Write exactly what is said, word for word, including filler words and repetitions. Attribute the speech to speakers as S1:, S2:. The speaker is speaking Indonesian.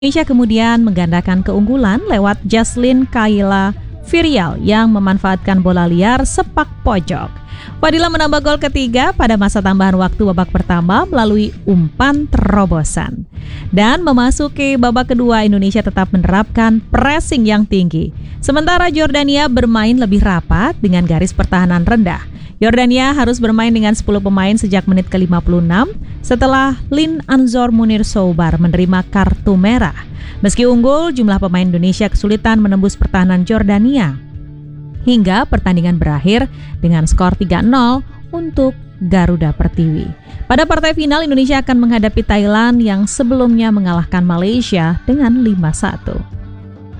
S1: Indonesia kemudian menggandakan keunggulan lewat Jaslyn Kayla Virial yang memanfaatkan bola liar sepak pojok. Fadila menambah gol ketiga pada masa tambahan waktu babak pertama melalui umpan terobosan. Dan memasuki babak kedua, Indonesia tetap menerapkan pressing yang tinggi. Sementara Jordania bermain lebih rapat dengan garis pertahanan rendah. Yordania harus bermain dengan sepuluh pemain sejak menit ke lima puluh enam setelah Lin Anzor Munir Soubar menerima kartu merah. Meski unggul, jumlah pemain Indonesia kesulitan menembus pertahanan Jordania. Hingga pertandingan berakhir dengan skor tiga nol untuk Garuda Pertiwi. Pada partai final, Indonesia akan menghadapi Thailand yang sebelumnya mengalahkan Malaysia dengan lima satu.